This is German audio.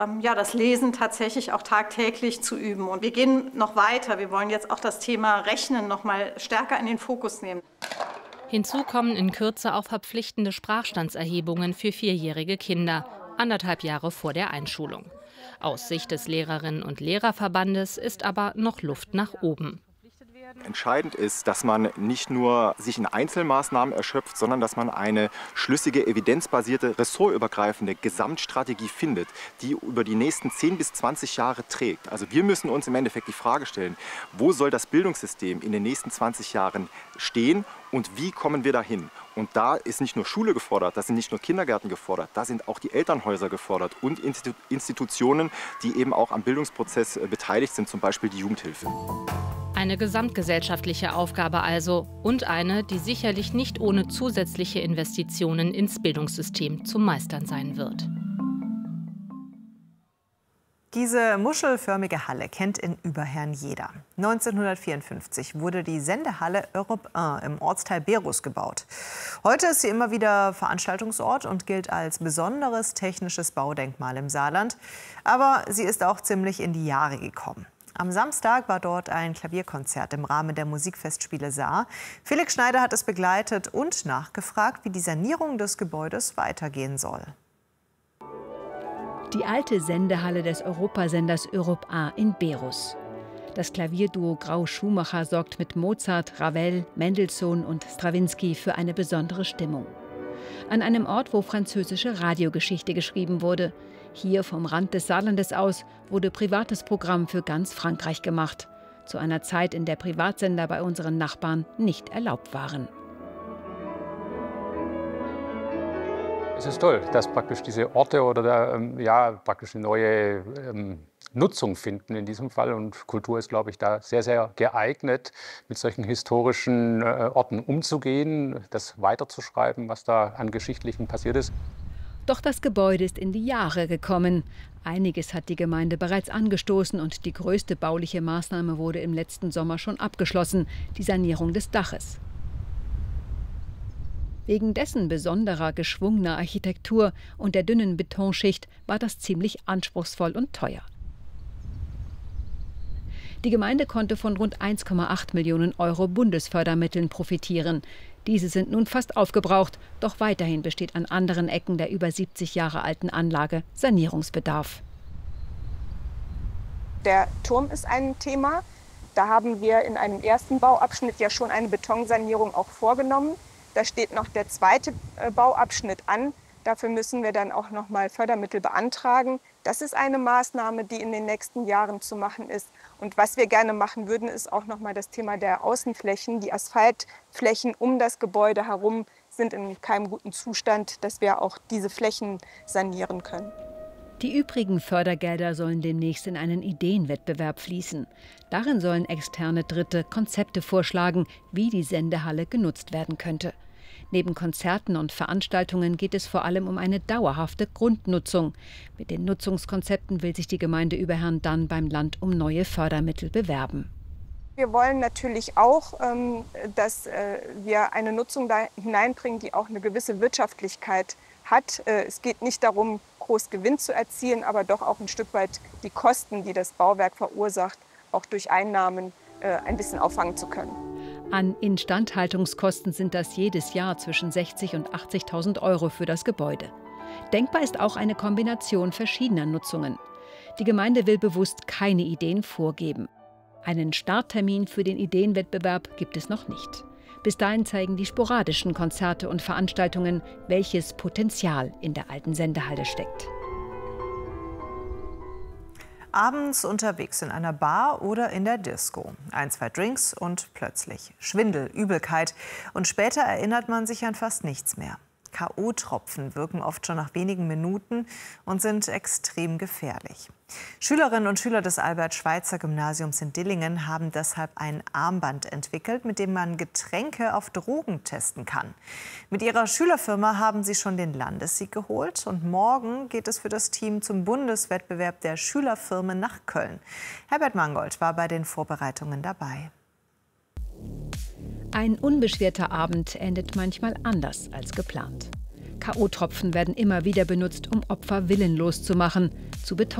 Ja, das Lesen tatsächlich auch tagtäglich zu üben. Und wir gehen noch weiter. Wir wollen jetzt auch das Thema Rechnen noch mal stärker in den Fokus nehmen. Hinzu kommen in Kürze auch verpflichtende Sprachstandserhebungen für 4-jährige Kinder, 1,5 Jahre vor der Einschulung. Aus Sicht des Lehrerinnen- und Lehrerverbandes ist aber noch Luft nach oben. Entscheidend ist, dass man nicht nur sich in Einzelmaßnahmen erschöpft, sondern dass man eine schlüssige, evidenzbasierte, ressortübergreifende Gesamtstrategie findet, die über die nächsten 10 bis 20 Jahre trägt. Also wir müssen uns im Endeffekt die Frage stellen, wo soll das Bildungssystem in den nächsten 20 Jahren stehen und wie kommen wir dahin? Und da ist nicht nur Schule gefordert, da sind nicht nur Kindergärten gefordert, da sind auch die Elternhäuser gefordert und Institutionen, die eben auch am Bildungsprozess beteiligt sind, zum Beispiel die Jugendhilfe. Eine gesamtgesellschaftliche Aufgabe also und eine, die sicherlich nicht ohne zusätzliche Investitionen ins Bildungssystem zu meistern sein wird. Diese muschelförmige Halle kennt in Überherrn jeder. 1954 wurde die Sendehalle Europe 1 im Ortsteil Berus gebaut. Heute ist sie immer wieder Veranstaltungsort und gilt als besonderes technisches Baudenkmal im Saarland. Aber sie ist auch ziemlich in die Jahre gekommen. Am Samstag war dort ein Klavierkonzert im Rahmen der Musikfestspiele Saar. Felix Schneider hat es begleitet und nachgefragt, wie die Sanierung des Gebäudes weitergehen soll. Die alte Sendehalle des Europasenders Europe 1 in Berus. Das Klavierduo Grau-Schumacher sorgt mit Mozart, Ravel, Mendelssohn und Strawinsky für eine besondere Stimmung. An einem Ort, wo französische Radiogeschichte geschrieben wurde. Hier vom Rand des Saarlandes aus wurde privates Programm für ganz Frankreich gemacht. Zu einer Zeit, in der Privatsender bei unseren Nachbarn nicht erlaubt waren. Es ist toll, dass praktisch diese Orte oder praktisch eine neue Nutzung finden in diesem Fall. Und Kultur ist, glaube ich, da sehr, sehr geeignet, mit solchen historischen Orten umzugehen, das weiterzuschreiben, was da an Geschichtlichem passiert ist. Doch das Gebäude ist in die Jahre gekommen. Einiges hat die Gemeinde bereits angestoßen und die größte bauliche Maßnahme wurde im letzten Sommer schon abgeschlossen, die Sanierung des Daches. Wegen dessen besonderer, geschwungener Architektur und der dünnen Betonschicht war das ziemlich anspruchsvoll und teuer. Die Gemeinde konnte von rund 1,8 Millionen Euro Bundesfördermitteln profitieren. Diese sind nun fast aufgebraucht, doch weiterhin besteht an anderen Ecken der über 70 Jahre alten Anlage Sanierungsbedarf. Der Turm ist ein Thema. Da haben wir in einem ersten Bauabschnitt ja schon eine Betonsanierung auch vorgenommen. Da steht noch der zweite Bauabschnitt an. Dafür müssen wir dann auch noch mal Fördermittel beantragen. Das ist eine Maßnahme, die in den nächsten Jahren zu machen ist. Und was wir gerne machen würden, ist auch noch mal das Thema der Außenflächen. Die Asphaltflächen um das Gebäude herum sind in keinem guten Zustand, dass wir auch diese Flächen sanieren können. Die übrigen Fördergelder sollen demnächst in einen Ideenwettbewerb fließen. Darin sollen externe Dritte Konzepte vorschlagen, wie die Sendehalle genutzt werden könnte. Neben Konzerten und Veranstaltungen geht es vor allem um eine dauerhafte Grundnutzung. Mit den Nutzungskonzepten will sich die Gemeinde Überherrn dann beim Land um neue Fördermittel bewerben. Wir wollen natürlich auch, dass wir eine Nutzung da hineinbringen, die auch eine gewisse Wirtschaftlichkeit hat. Es geht nicht darum, groß Gewinn zu erzielen, aber doch auch ein Stück weit die Kosten, die das Bauwerk verursacht, auch durch Einnahmen ein bisschen auffangen zu können. An Instandhaltungskosten sind das jedes Jahr zwischen 60.000 und 80.000 Euro für das Gebäude. Denkbar ist auch eine Kombination verschiedener Nutzungen. Die Gemeinde will bewusst keine Ideen vorgeben. Einen Starttermin für den Ideenwettbewerb gibt es noch nicht. Bis dahin zeigen die sporadischen Konzerte und Veranstaltungen, welches Potenzial in der alten Sendehalle steckt. Abends unterwegs in einer Bar oder in der Disco. 1, 2 Drinks und plötzlich Schwindel, Übelkeit. Und später erinnert man sich an fast nichts mehr. K.O.-Tropfen wirken oft schon nach wenigen Minuten und sind extrem gefährlich. Schülerinnen und Schüler des Albert-Schweitzer-Gymnasiums in Dillingen haben deshalb ein Armband entwickelt, mit dem man Getränke auf Drogen testen kann. Mit ihrer Schülerfirma haben sie schon den Landessieg geholt und morgen geht es für das Team zum Bundeswettbewerb der Schülerfirmen nach Köln. Herbert Mangold war bei den Vorbereitungen dabei. Ein unbeschwerter Abend endet manchmal anders als geplant. K.O.-Tropfen werden immer wieder benutzt, um Opfer willenlos zu machen, zu betäuben.